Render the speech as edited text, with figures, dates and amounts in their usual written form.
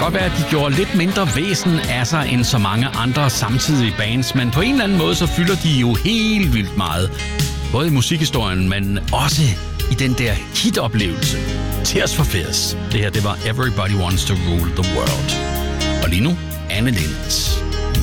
godt være, at de gjorde lidt mindre væsen af sig end så mange andre samtidige bands, men på en eller anden måde, så fylder de jo helt vildt meget. Både i musikhistorien, men også i den der hitoplevelse. Tears for Fears. Det her, det var Everybody Wants to Rule the World. Og lige nu, Anne Linnet.